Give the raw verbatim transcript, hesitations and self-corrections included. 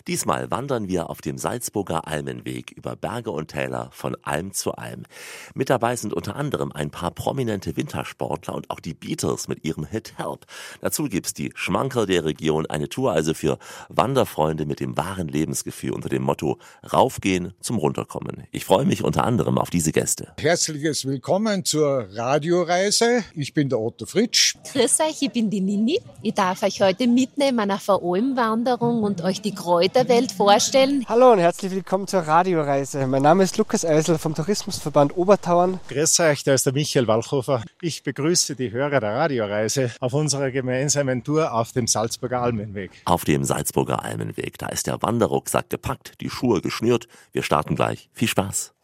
Diesmal wandern wir auf dem Salzburger Almenweg über Berge und Täler von Alm zu Alm. Mit dabei sind unter anderem ein paar prominente Wintersportler und auch die Beatles mit ihrem Hit Help. Dazu gibt's die Schmankerl der Region, eine Tour also für Wanderfreunde mit dem wahren Lebensgefühl unter dem Motto Raufgehen zum Runterkommen. Ich freue mich unter anderem auf diese Gäste. Herzliches Willkommen zur Radioreise. Ich bin der Otto Fritsch. Grüß euch, ich bin die Nini. Ich darf euch heute mitnehmen auf eine Almwanderung und euch die Kräuterwelt vorstellen. Hallo und herzlich willkommen zur Radioreise. Mein Name ist Lukas Eisel vom Tourismusverband Obertauern. Grüß euch, da ist der Michael Walchhofer. Ich begrüße die Hörer der Radioreise auf unserer gemeinsamen Tour auf dem Salzburger Almenweg. Auf dem Salzburger Almenweg, da ist der Wanderrucksack gepackt, die Schuhe geschnürt. Wir starten gleich. Viel Spaß!